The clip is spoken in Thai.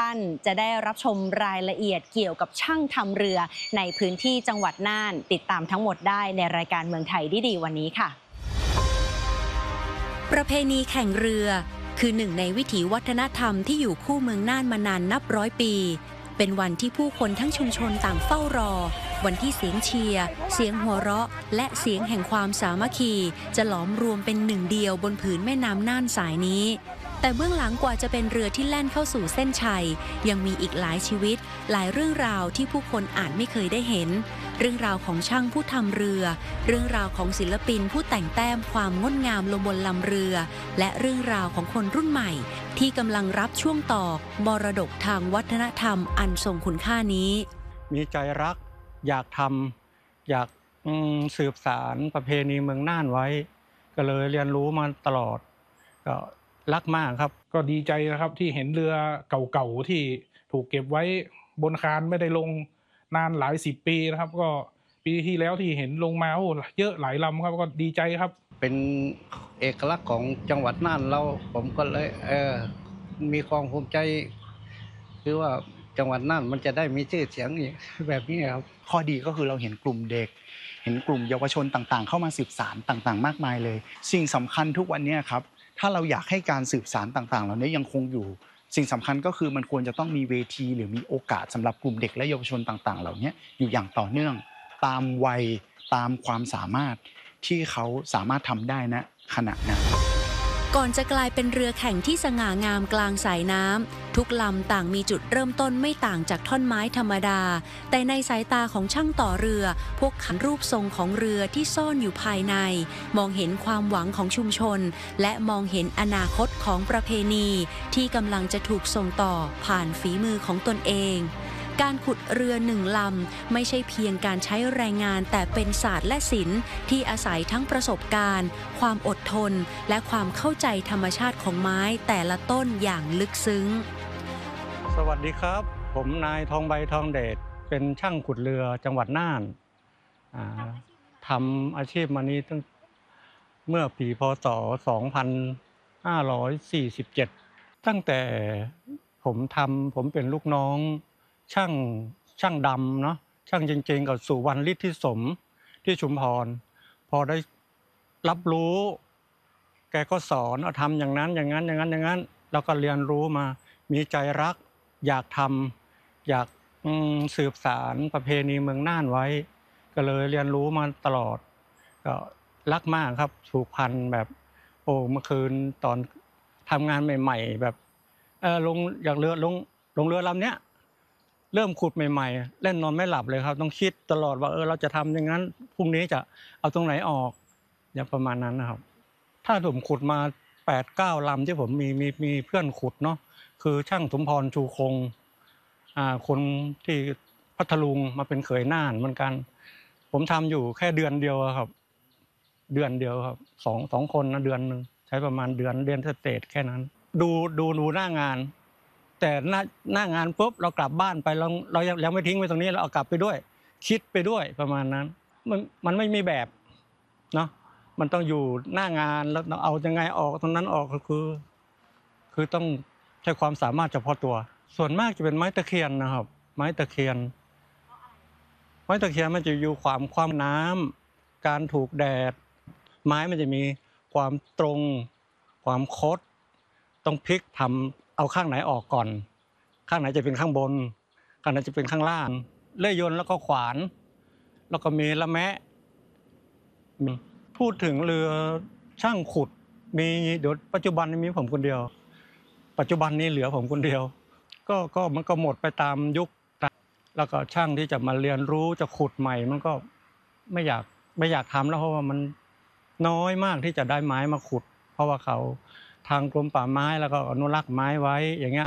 ท่านจะได้รับชมรายละเอียดเกี่ยวกับช่างทำเรือในพื้นที่จังหวัดน่านติดตามทั้งหมดได้ในรายการเมืองไทยดีวันนี้ค่ะประเพณีแข่งเรือคือหนึ่งในวิถีวัฒนธรรมที่อยู่คู่เมืองน่านมานานนับร้อยปีเป็นวันที่ผู้คนทั้งชุมชนต่างเฝ้ารอวันที่เสียงเชียร์เสียงหัวเราะและเสียงแห่งความสามัคคีจะหลอมรวมเป็นหนึ่งเดียวบนผืนแม่น้ำน่านสายนี้แต่เบื้องหลังกว่าจะเป็นเรือที่แล่นเข้าสู่เส้นชัยยังมีอีกหลายชีวิตหลายเรื่องราวที่ผู้คนอาจไม่เคยได้เห็นเรื่องราวของช่างผู้ทำเรือเรื่องราวของศิลปินผู้แต่งแต้มความงดงามลงบนลำเรือและเรื่องราวของคนรุ่นใหม่ที่กำลังรับช่วงต่อมรดกทางวัฒนธรรมอันทรงคุณค่านี้มีใจรักอยากทำอยากสืบสานประเพณีเมืองน่านไว้ก็เลยเรียนรู้มาตลอดก็รักมากครับก็ดีใจนะครับที่เห็นเรือเก่าๆที่ถูกเก็บไว้บนคานไม่ได้ลงนานหลายสิบปีนะครับก็ปีที่แล้วที่เห็นลงมาเยอะหลายลำครับก็ดีใจครับเป็นเอกลักษณ์ของจังหวัดน่านเราผมก็เลยมีความภูมิใจคือว่าจังหวัดน่านมันจะได้มีชื่อเสียงแบบนี้ครับข้อดีก็คือเราเห็นกลุ่มเด็กเห็นกลุ่มเยาวชนต่างๆเข้ามาสืบสานต่างๆมากมายเลยสิ่งสำคัญทุกวันนี้ครับถ้าเราอยากให้การสืบสานต่างๆเหล่านี้ยังคงอยู่สิ่งสำคัญก็คือมันควรจะต้องมีเวทีหรือมีโอกาสสำหรับกลุ่มเด็กและเยาวชนต่างๆเหล่านี้อยู่อย่างต่อเนื่องตามวัยตามความสามารถที่เขาสามารถทำได้นะขณะนั้นก่อนจะกลายเป็นเรือแข่งที่สง่างามกลางสายน้ำทุกลำต่างมีจุดเริ่มต้นไม่ต่างจากท่อนไม้ธรรมดาแต่ในสายตาของช่างต่อเรือพวกขันรูปทรงของเรือที่ซ่อนอยู่ภายในมองเห็นความหวังของชุมชนและมองเห็นอนาคตของประเพณีที่กำลังจะถูกส่งต่อผ่านฝีมือของตนเองการขุดเรือหนึ่งลำไม่ใช่เพียงการใช้แรงงานแต่เป็นศาสตร์และศิลป์ที่อาศัยทั้งประสบการณ์ความอดทนและความเข้าใจธรรมชาติของไม้แต่ละต้นอย่างลึกซึ้งสวัสดีครับผมนายทองใบทองเดชเป็นช่างขุดเรือจังหวัดน่านทำอาชีพมานี้ตั้งเมื่อปีพ.ศ. 2547ตั้งแต่ผมเป็นลูกน้องช่างดำเนาะช่างจริงๆกับสุวรรณฤทธิสมที่ชุมพรพอได้รับรู้แกก็สอนทำอย่างนั้นอย่างนั้นอย่างนั้นอย่างนั้นแล้วก็เรียนรู้มามีใจรักอยากทำอยากสืบสานประเพณีเมืองน่านไว้ก็เลยเรียนรู้มาตลอดก็รักมากครับผูกพันแบบเมื่อคืนตอนทำงานใหม่ๆแบบลงอย่างเรือลงเรือลำเนี้ยเริ่มขุดใหม่ๆเล่นนอนไม่หลับเลยครับต้องคิดตลอดว่าเราจะทำอย่างนั้นพรุ่งนี้จะเอาตรงไหนออกอย่างประมาณนั้นนะครับถ้าผมขุดมา 8-9 ลำที่ผมมีเพื่อนขุดเนาะคือช่างสมพรชูคงคนที่พัทลุงมาเป็นเขยน่านเหมือนกันผมทำอยู่แค่เดือนเดียวครับเดือนเดียวครับสองคนนะเดือนนึงใช้ประมาณเดือนสเตจแค่นั้นดูหน้างานแต่หน้างานปุ๊บเรากลับบ้านไปเรายังไม่ทิ้งไว้ตรงนี้เราเอากลับไปด้วยคิดไปด้วยประมาณนั้นมันไม่มีแบบเนาะมันต้องอยู่หน้างานแล้วเอายังไงออกตรงนั้นออกคือต้องใช้ความสามารถเฉพาะตัวส่วนมากจะเป็นไม้ตะเคียนนะครับไม้ตะเคียนมันจะอยู่ความน้ำการถูกแดดไม้มันจะมีความตรงความคดต้องพลิกทำเอาข้างไหนออกก่อนข้างไหนจะเป็นข้างบนข้างไหนจะเป็นข้างล่างเลื่อยยนต์แล้วก็ขวานแล้วก็มีละแมะพูดถึงเรือช่างขุดมีเดี๋ยวปัจจุบันนี้มีผมคนเดียวปัจจุบันนี้เหลือผมคนเดียวก็มันก็หมดไปตามยุคแล้วก็ช่างที่จะมาเรียนรู้จะขุดใหม่มันก็ไม่อยากทำแล้วเพราะว่ามันน้อยมากที่จะได้ไม้มาขุดเพราะว่าเขาทางกรมป่าไม้แล้วก็อนุรักษ์ไม้ไว้อย่างเงี้ย